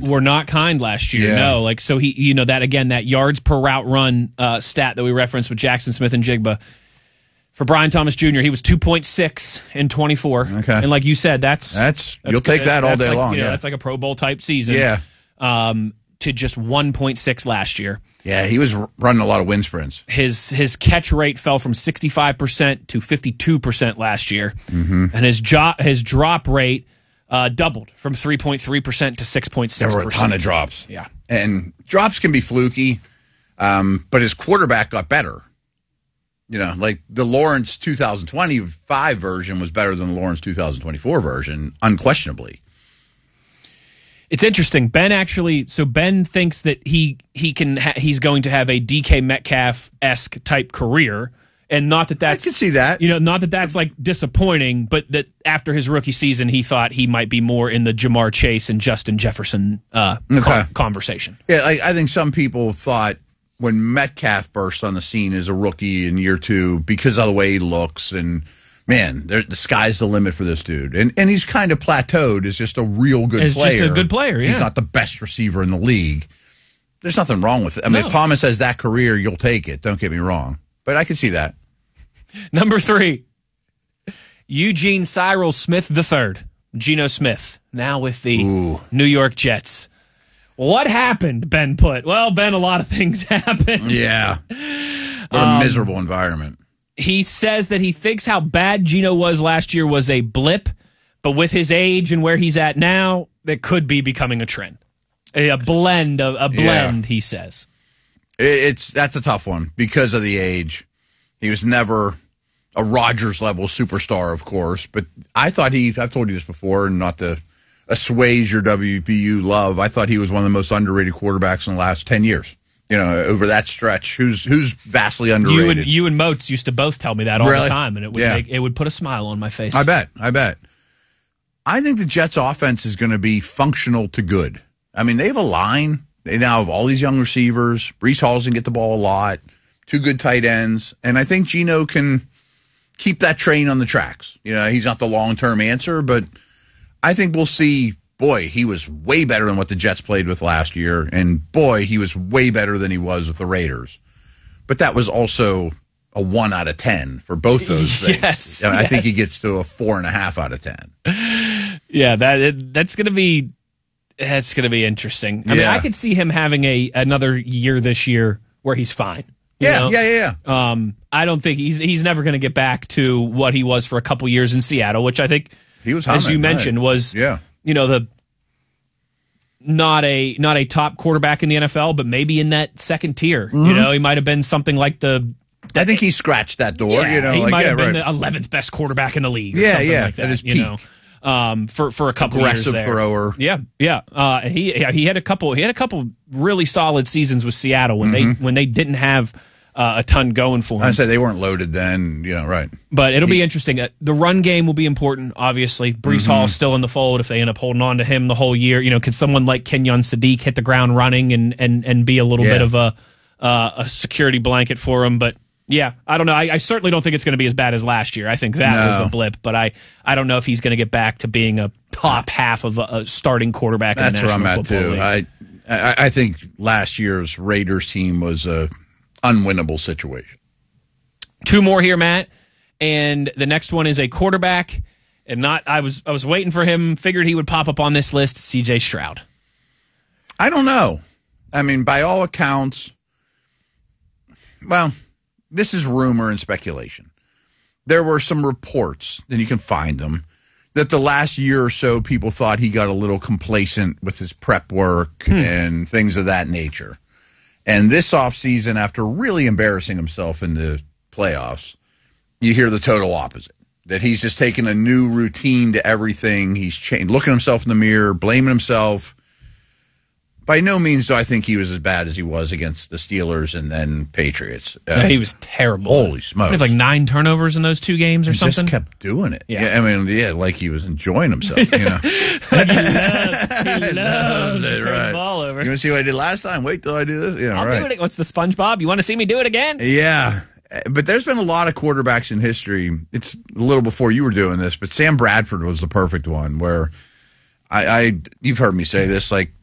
were not kind last year. Yeah. No, like so he, that yards per route run stat that we referenced with Jackson Smith and Jigba. For Brian Thomas Jr., he was 2.6 in 24. Okay. And like you said, that's you'll take that all day like, long. That's like a Pro Bowl type season. Yeah. To just 1.6 last year. Yeah, he was running a lot of wind sprints. His catch rate fell from 65% to 52% last year. Mm-hmm. And his drop rate doubled from 3.3% to 6.6%. There were a ton of drops. Yeah. And drops can be fluky, but his quarterback got better. Like the Lawrence 2025 version was better than the Lawrence 2024 version, unquestionably. It's interesting. Ben thinks that he's going to have a DK Metcalf-esque type career, and not that that's I can see that. Not that that's like disappointing, but that after his rookie season, he thought he might be more in the Jamar Chase and Justin Jefferson conversation. Yeah, I think some people thought when Metcalf burst on the scene as a rookie in year 2 because of the way he looks and. Man, the sky's the limit for this dude. And he's kind of plateaued as just a real good player. Just a good player, yeah. He's not the best receiver in the league. There's nothing wrong with it. I mean, if Thomas has that career, you'll take it. Don't get me wrong. But I can see that. Number 3, Eugene Cyril Smith III, Geno Smith, now with the New York Jets. What happened, Ben put? Well, Ben, a lot of things happened. Yeah. What a miserable environment. He says that he thinks how bad Geno was last year was a blip, but with his age and where he's at now, that could be becoming a trend. A blend, he says. That's a tough one because of the age. He was never a Rodgers-level superstar, of course, but I thought I've told you this before, and not to assuage your WVU love, I thought he was one of the most underrated quarterbacks in the last 10 years. Over that stretch, who's vastly underrated. You and Moats used to both tell me that all the time, and it would put a smile on my face. I bet. I think the Jets' offense is going to be functional to good. I mean, they have a line. They now have all these young receivers. Breece Hall's going to get the ball a lot. 2 good tight ends. And I think Geno can keep that train on the tracks. He's not the long-term answer, but I think we'll see. Boy, he was way better than what the Jets played with last year, and boy, he was way better than he was with the Raiders. But that was also a 1 out of 10 for both those things. Yes, I think he gets to a 4.5 out of 10. Yeah, that's going to be interesting. I mean, I could see him having another year this year where he's fine. Yeah. I don't think he's never going to get back to what he was for a couple years in Seattle, which I think he was humming, as you mentioned, was the not a top quarterback in the NFL, but maybe in that second tier. Mm-hmm. He might have been something like I think he scratched that door. He might have been the 11th best quarterback in the league. Or something like that, at his peak. For a couple aggressive years there. thrower. Yeah. He had a couple really solid seasons with Seattle when they didn't have a ton going for him. I said they weren't loaded then, right. But it'll be interesting. The run game will be important, obviously. Breece Hall still in the fold if they end up holding on to him the whole year. Can someone like Kenyon Sadiq hit the ground running and be a little bit of a security blanket for him? But yeah, I don't know. I certainly don't think it's going to be as bad as last year. I think that was a blip, but I don't know if he's going to get back to being a top half of a starting quarterback in the National Football League. That's where I'm at too. I think last year's Raiders team was a unwinnable situation. 2 more here, Matt, and the next one is a quarterback, and I was waiting for him. Figured he would pop up on this list. C.J. Stroud. I don't know. I mean, by all accounts, well, this is rumor and speculation. There were some reports, and you can find them, that the last year or so people thought he got a little complacent with his prep work and things of that nature. And this offseason, after really embarrassing himself in the playoffs, you hear the total opposite. That he's just taken a new routine to everything. He's changed, looking at himself in the mirror, blaming himself. By no means do I think he was as bad as he was against the Steelers and then Patriots. He was terrible. Holy smokes. He had like 9 turnovers in those 2 games or something. He just kept doing it. Yeah. Like he was enjoying himself. Like he loves to turn the ball over. You want to see what I did last time? Wait till I do this. I'll do it. What's the SpongeBob? You want to see me do it again? Yeah. But there's been a lot of quarterbacks in history. It's a little before you were doing this, but Sam Bradford was the perfect one where you've heard me say this, like